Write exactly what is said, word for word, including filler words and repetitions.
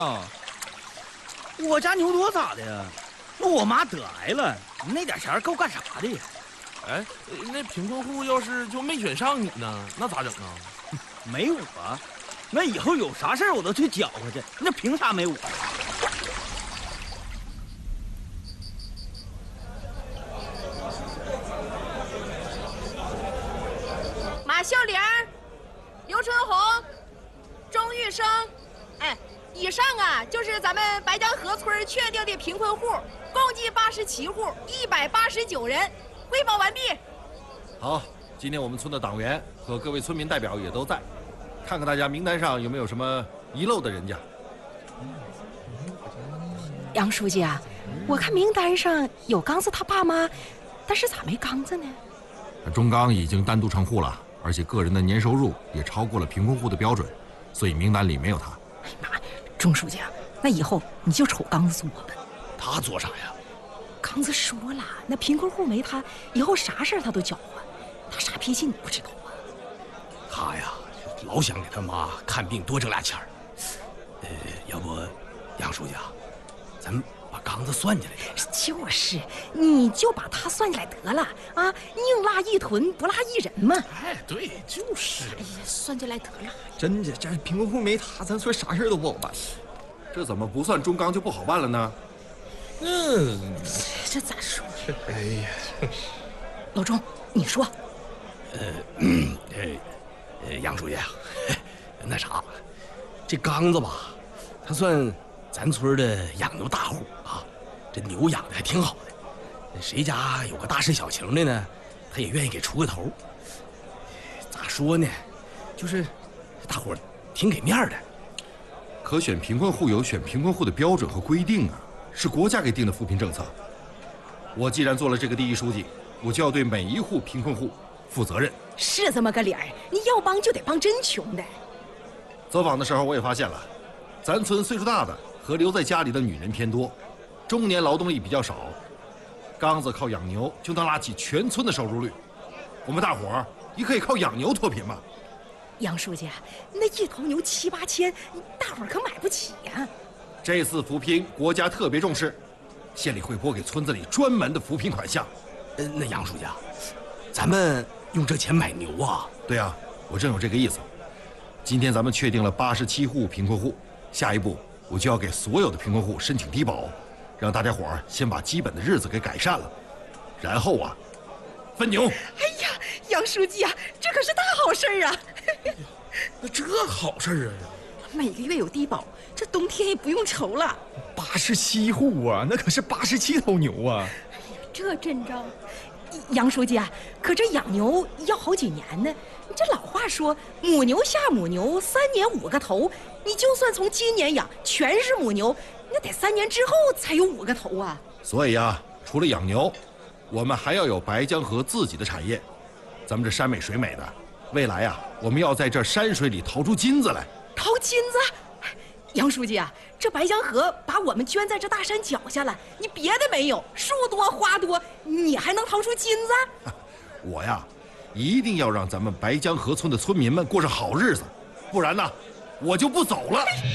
啊，我家牛多咋的呀？那我妈得癌了，那点钱够干啥的呀？ 哎，那贫困户要是就没选上你呢，那咋整啊？ 没我，那以后有啥事儿我都去搅和去，那凭啥没我？ 马秀玲、刘春红、钟玉生，哎，以上啊就是咱们白江河村确定的贫困户，共计八十七户，一百八十九人，汇报完毕。 好，今天我们村的党员和各位村民代表也都在，看看大家名单上有没有什么遗漏的人家。 杨书记啊，我看名单上有刚子他爸妈，但是咋没刚子呢？ 钟刚已经单独成户了，而且个人的年收入也超过了贫困户的标准，所以名单里没有他。 哎呀妈，钟书记啊，那以后你就瞅刚子做吧。 他做啥呀？ 刚子说了，那贫困户没他，以后啥事儿他都搅和。他啥脾气你不知道啊？ 他呀，老想给他妈看病多挣俩钱儿。呃，要不，杨书记啊，咱们把刚子算进来得了。 就是，你就把他算进来得了啊！宁拉一屯，不拉一人嘛。 哎，对，就是。 哎呀，算进来得了。 真的，这贫困户没他，咱村啥事都不好办。 这怎么不算钟刚就不好办了呢？ 嗯， 这咋说？ 哎呀， 老钟，你说。 呃，嗯，呃，呃，杨书记啊，那啥，这刚子吧，他算咱村的养牛大户啊，这牛养的还挺好的。谁家有个大事小情的呢，他也愿意给出个头。咋说呢，就是大伙儿挺给面的。 可选贫困户有选贫困户的标准和规定啊，是国家给定的扶贫政策。我既然做了这个第一书记，我就要对每一户贫困户负责任。 是这么个理儿，你要帮就得帮真穷的。 走访的时候我也发现了，咱村岁数大的和留在家里的女人偏多，中年劳动力比较少。刚子靠养牛就能拉起全村的收入率，我们大伙儿也可以靠养牛脱贫嘛。 杨书记，那一头牛七八千，大伙儿可买不起呀。 这次扶贫国家特别重视，县里会拨给村子里专门的扶贫款项。 呃，那杨书记啊，咱们用这钱买牛啊？ 对啊，我正有这个意思。今天咱们确定了八十七户贫困户，下一步我就要给所有的贫困户申请低保，让大家伙儿先把基本的日子给改善了，然后啊，分牛。 哎呀，杨书记啊，这可是大好事儿啊！ 那这好事儿啊！ 每个月有低保，这冬天也不用愁了。 八十七户啊，那可是八十七头牛啊！ 这阵仗，杨书记啊，可这养牛要好几年呢。这老话说，母牛下母牛，三年五个头。你就算从今年养，全是母牛，那得三年之后才有五个头啊。 所以啊，除了养牛，我们还要有白江河自己的产业。咱们这山美水美的，未来啊，我们要在这山水里淘出金子来。 淘金子？杨书记啊，这白江河把我们圈在这大山脚下了，你别的没有，树多花多，你还能淘出金子？ 我呀，一定要让咱们白江河村的村民们过上好日子，不然呢，我就不走了。